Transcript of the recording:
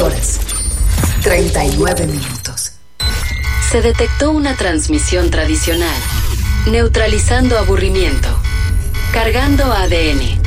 horas, 39 minutos. Se detectó una transmisión tradicional, neutralizando aburrimiento, cargando ADN,